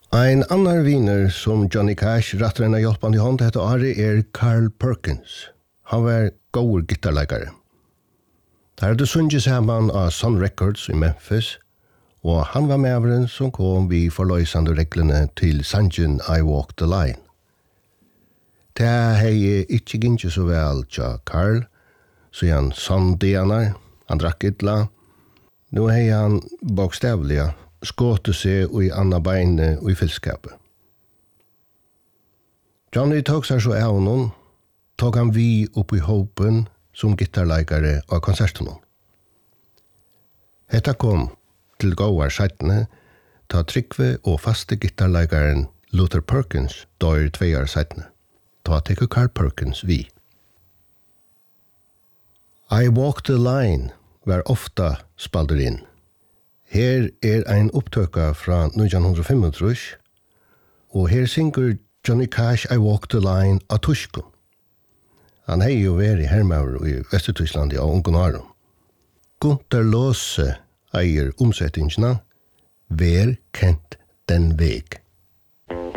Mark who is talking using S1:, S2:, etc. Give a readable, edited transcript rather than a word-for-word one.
S1: Ein annan viner som Johnny Cash rattar en hjálpandi hånd heter Ari Carl Perkins. Han var god gitarleikare. Der hadde sunget saman av Sun Records i Memphis, og han var medveren som kom vi forløysande reglene til sangen I Walk the Line. Det hei ikkje ginge så vel tja Carl, så han sondianar, han drakk ytla. Nå hei han bokstavliga skåte seg i anna beine og i fylskapet. Johnny tog seg så av honom, tog han vi opp i hopen som gitarleikare av konserten. Hetta kom til gåar seitene, ta Tryggve og faste gitarleikaren Luther Perkins dør 2 år seitene. Ta tekur Carl Perkins vi. I Walk the Line var ofta spalder inn. Her ein opptøka fra 1935, og her synger Johnny Cash I Walk the Line av tyskon. Han hei jo vært hermaur i Vestertyskland av ungonarum. Gunther Lose eier omsettingsna, Vær kent den veg.